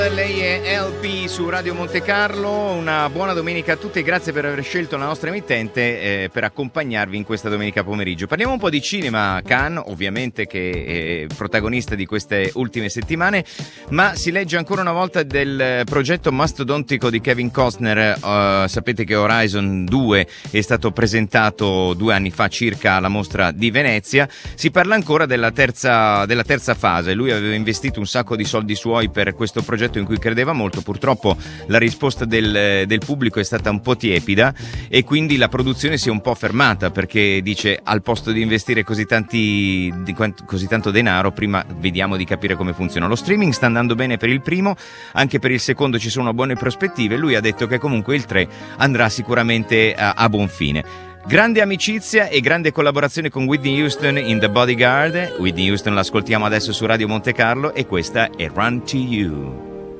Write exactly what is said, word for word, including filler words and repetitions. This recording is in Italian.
Lei è L P su Radio Monte Carlo, una buona domenica a tutti e grazie per aver scelto la nostra emittente eh, per accompagnarvi in questa domenica pomeriggio. Parliamo un po' di cinema. Cannes, ovviamente, che è protagonista di queste ultime settimane, ma si legge ancora una volta del progetto mastodontico di Kevin Costner. Uh, sapete che Horizon due è stato presentato due anni fa circa alla mostra di Venezia. Si parla ancora della terza, della terza fase. Lui aveva investito un sacco di soldi suoi per questo progetto in cui credeva molto. Purtroppo la risposta del, del pubblico è stata un po' tiepida e quindi la produzione si è un po' fermata, perché dice: al posto di investire così tanti di, così tanto denaro, prima vediamo di capire come funziona. Lo streaming sta andando bene per il primo, anche per il secondo ci sono buone prospettive. Lui ha detto che comunque il tre andrà sicuramente a, a buon fine. Grande amicizia e grande collaborazione con Whitney Houston in The Bodyguard. Whitney Houston l'ascoltiamo adesso su Radio Monte Carlo e questa è Run to You.